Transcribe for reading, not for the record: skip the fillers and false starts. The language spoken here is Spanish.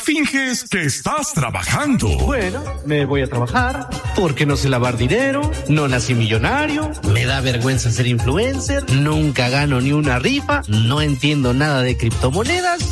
finges que estás trabajando. Bueno, me voy a trabajar porque no sé lavar dinero, no nací millonario, me da vergüenza ser influencer, nunca gano ni una rifa, no entiendo nada de criptomonedas